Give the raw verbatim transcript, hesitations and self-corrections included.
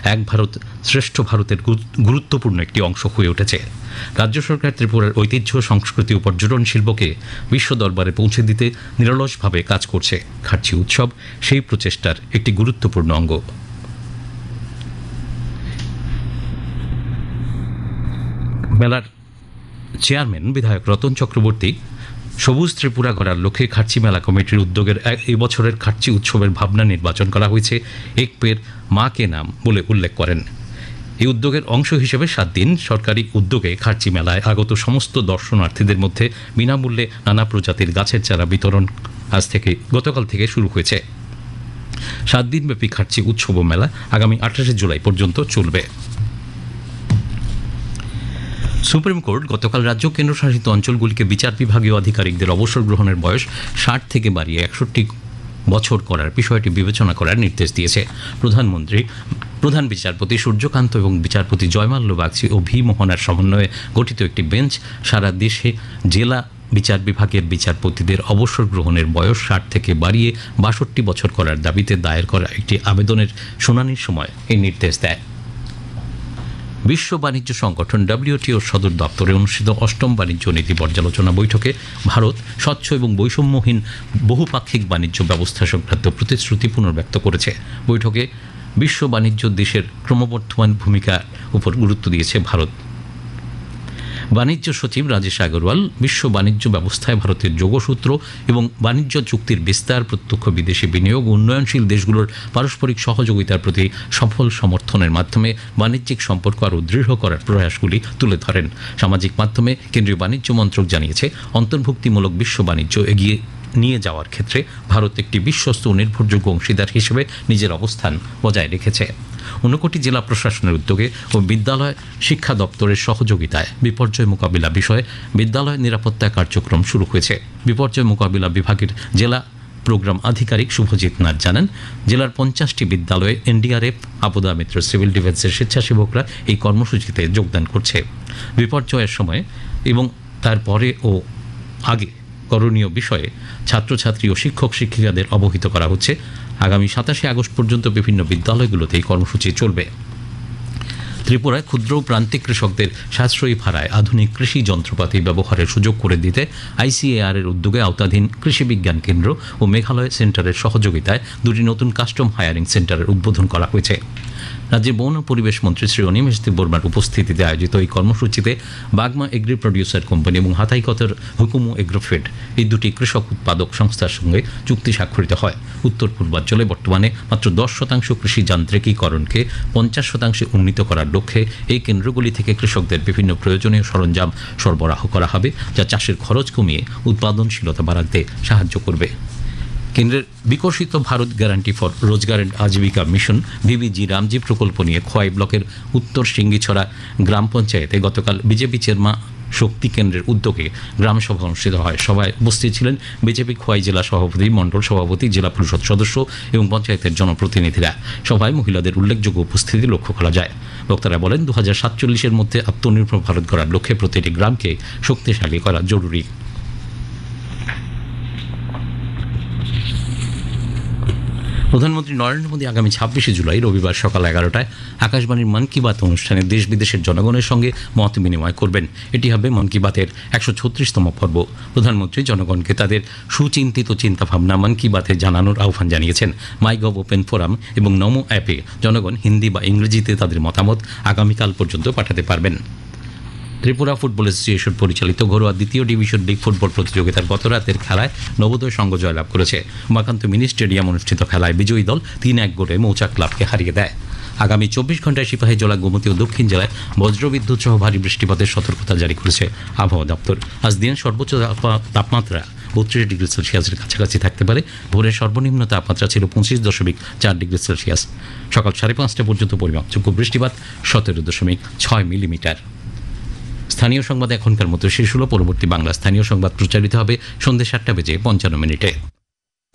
এক ভারত শ্রেষ্ঠ ভারতের গুরুত্বপূর্ণ একটি অংশ হয়ে উঠেছে। রাজ্য সরকার ত্রিপুরার ঐতিহ্য, সংস্কৃতি ও পর্যটন শিল্পকে বিশ্ব দরবারে পৌঁছে দিতে নিরলসভাবে কাজ করছে। খার্চি উৎসব সেই প্রচেষ্টার একটি গুরুত্বপূর্ণ অঙ্গ। মেলার চেয়ারম্যান বিধায়ক রতন চক্রবর্তী সবুজ ত্রিপুরা গড়ার লক্ষ্যে খার্চি মেলা কমিটির উদ্যোগের এই বছরের খার্চি উৎসবের ভাবনা নির্বাচন করা হয়েছে এক পের মা কে নাম বলে উল্লেখ করেন। এই উদ্যোগের অংশ হিসেবে সাত দিন সরকারি উদ্যোগে খার্চি মেলায় আগত সমস্ত দর্শনার্থীদের মধ্যে বিনামূল্যে নানা প্রজাতির গাছের চারা বিতরণ আজ থেকে গতকাল থেকে শুরু হয়েছে। সাত দিনব্যাপী খার্চি উৎসব মেলা আগামী আঠাশে জুলাই পর্যন্ত চলবে। সুপ্রিম কোর্ট গতকাল রাজ্য কেন্দ্রশাসিত অঞ্চলগুলিকে বিচার বিভাগীয় আধিকারিকদের অবসর গ্রহণের বয়স ষাট থেকে বাড়িয়ে একষট্টি বছর করার বিষয়টি বিবেচনা করার নির্দেশ দিয়েছে। প্রধানমন্ত্রী প্রধান বিচারপতি সূর্যকান্ত এবং বিচারপতি জয়মাল্য বাগচি ও ভি মোহনার সমন্বয়ে গঠিত একটি বেঞ্চ সারা দেশে জেলা বিচার বিভাগের বিচারপতিদের অবসর গ্রহণের বয়স ষাট থেকে বাড়িয়ে বাষট্টি বছর করার দাবিতে দায়ের করা একটি আবেদনের শুনানির সময় এই নির্দেশ দেয়। বিশ্ব বাণিজ্য সংগঠন ডব্লিউটিওর সদর দপ্তরে অনুষ্ঠিত অষ্টম বাণিজ্য নীতি পর্যালোচনা বৈঠকে ভারত স্বচ্ছ এবং বৈষম্যহীন বহুপাক্ষিক বাণিজ্য ব্যবস্থা সংক্রান্ত প্রতিশ্রুতি পুনর্ব্যক্ত করেছে। বৈঠকে বিশ্ব বাণিজ্য দেশের ক্রমবর্ধমান ভূমিকার উপর গুরুত্ব দিয়েছে ভারত। বাণিজ্য সচিব রাজেশ আগরওয়াল বিশ্ব বাণিজ্য ব্যবস্থায় ভারতের যোগসূত্র এবং বাণিজ্য চুক্তির বিস্তার, প্রত্যক্ষ বিদেশি বিনিয়োগ, উন্নয়নশীল দেশগুলোর পারস্পরিক সহযোগিতার প্রতি সফল সমর্থনের মাধ্যমে বাণিজ্যিক সম্পর্ক আরও দৃঢ় করার প্রয়াসগুলি তুলে ধরেন। সামাজিক মাধ্যমে কেন্দ্রীয় বাণিজ্য মন্ত্রক জানিয়েছে, অন্তর্ভুক্তিমূলক বিশ্ব বাণিজ্য এগিয়ে নিয়ে যাওয়ার ক্ষেত্রে ভারত একটি বিশ্বস্ত ও নির্ভরযোগ্য অংশীদার হিসেবে নিজের অবস্থান বজায় রেখেছে। ঊনকোটি জেলা প্রশাসনের উদ্যোগে ও বিদ্যালয় শিক্ষা দপ্তরের সহযোগিতায় বিপর্যয় মোকাবিলা বিষয়ে বিদ্যালয় নিরাপত্তা কার্যক্রম শুরু হয়েছে। বিপর্যয় মোকাবিলা বিভাগের জেলা প্রোগ্রাম আধিকারিক শুভজিৎ নাথ জানান, জেলার পঞ্চাশটি বিদ্যালয়ে এনডিআরএফ, আপদা মিত্র, সিভিল ডিফেন্সের স্বেচ্ছাসেবকরা এই কর্মসূচিতে যোগদান করছে। বিপর্যয়ের সময় এবং তারপরে ও আগে করণীয় বিষয়ে ছাত্রছাত্রী ও শিক্ষক শিক্ষিকাদের অবহিত করা হচ্ছে। আগামী সাতাশে আগস্ট পর্যন্ত বিভিন্ন বিদ্যালয়গুলোতে এই কর্মসূচি চলবে। ত্রিপুরায় ক্ষুদ্র ও প্রান্তিক কৃষকদের সাশ্রয়ী ভাড়ায় আধুনিক কৃষি যন্ত্রপাতি ব্যবহারের সুযোগ করে দিতে আইসিএআর এর উদ্যোগে আওতাধীন কৃষি বিজ্ঞান কেন্দ্র ও মেঘালয় সেন্টারের সহযোগিতায় দুটি নতুন কাস্টম হায়ারিং সেন্টারের উদ্বোধন করা হয়েছে। রাজ্যের বন ও পরিবেশ মন্ত্রী শ্রী অনিমেষ দেববর্মার উপস্থিতিতে আয়োজিত এই কর্মসূচিতে বাগমা এগ্রি প্রডিউসার কোম্পানি এবং হাতাইকতের হুকুমু এগ্রোফেড এই দুটি কৃষক উৎপাদক সংস্থার সঙ্গে চুক্তি স্বাক্ষরিত হয়। উত্তর পূর্বাঞ্চলে বর্তমানে মাত্র দশ শতাংশ কৃষি যান্ত্রিকীকরণকে পঞ্চাশ শতাংশে উন্নীত করার লক্ষ্যে এই কেন্দ্রগুলি থেকে কৃষকদের বিভিন্ন প্রয়োজনীয় সরঞ্জাম সরবরাহ করা হবে, যা চাষের খরচ কমিয়ে উৎপাদনশীলতা বাড়াতে সাহায্য করবে। কেন্দ্রের বিকশিত ভারত গ্যারান্টি ফর রোজগার and Ajeevika mission VBG Ramji প্রকল্প নিয়ে খোয়াই ব্লকের উত্তর সিঙ্গিছড়া গ্রাম পঞ্চায়েতে গতকাল বিজেপি চেয়ারম্যান শক্তি কেন্দ্রের উদ্যোগে গ্রামসভা অনুষ্ঠিত হয়। সভায় উপস্থিত ছিলেন বিজেপি খোয়াই জেলা সভাপতি, মণ্ডল সভাপতি, জেলা পরিষদ সদস্য এবং পঞ্চায়েতের জনপ্রতিনিধিরা। সভায় মহিলাদের উল্লেখযোগ্য উপস্থিতি লক্ষ্য করা যায়। বক্তারা বলেন, দু হাজার সাতচল্লিশের মধ্যে আত্মনির্ভর ভারত গড়ার লক্ষ্যে প্রতিটি গ্রামকে শক্তিশালী করা জরুরি। প্রধানমন্ত্রী নরেন্দ্র মোদী আগামী ছাব্বিশে জুলাই রবিবার সকাল এগারোটায় আকাশবাণীর মন কি বাত অনুষ্ঠানে দেশ বিদেশের জনগণের সঙ্গে মত বিনিময় করবেন। এটি হবে মন কি বাতের একশো ছত্রিশতম পর্ব। প্রধানমন্ত্রী জনগণকে তাদের সুচিন্তিত চিন্তাভাবনা মন কি বাতে জানানোর আহ্বান জানিয়েছেন। মাইগভ ওপেন ফোরাম এবং নমো অ্যাপে জনগণ হিন্দি বা ইংরেজিতে তাদের মতামত আগামীকাল পর্যন্ত পাঠাতে পারবেন। ত্রিপুরা ফুটবল অ্যাসোসিয়েশন পরিচালিত ঘরোয়া দ্বিতীয় ডিভিশন লিগ ফুটবল প্রতিযোগিতার গত রাতের খেলায় নবোদয় সংঘ জয়লাভ করেছে। উমাকান্ত মিনি স্টেডিয়াম অনুষ্ঠিত খেলায় বিজয়ী দল তিন এক গোলে মৌচাক ক্লাবকে হারিয়ে দেয়। আগামী চব্বিশ ঘন্টায় সিপাহীজলা, গোমতী ও দক্ষিণ জেলায় বজ্রবিদ্যুৎ সহ ভারী বৃষ্টিপাতের সতর্কতা জারি করেছে আবহাওয়া দপ্তর। আজ দিনের সর্বোচ্চ তাপমাত্রা বত্রিশ ডিগ্রি সেলসিয়াসের কাছাকাছি থাকতে পারে। ভোরের সর্বনিম্ন তাপমাত্রা ছিল পঁচিশ দশমিক চার ডিগ্রি সেলসিয়াস। সকাল সাড়ে পাঁচটা পর্যন্ত পরিমাপযোগ্য বৃষ্টিপাত সতেরো দশমিক ছয় মিলিমিটার। স্থানীয় সংবাদ এখনকার মতো শেষ হলো। পরবর্তী বাংলা স্থানীয় সংবাদ প্রচারিত হবে সন্ধ্যে সাতটা বেজে পঞ্চান্ন মিনিটে।